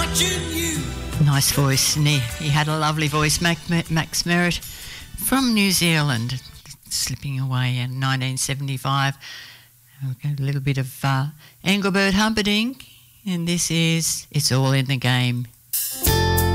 Nice voice, and he had a lovely voice. Max Merritt from New Zealand, slipping away in 1975. We've got a little bit of Engelbert Humperdinck, and this is It's All in the Game.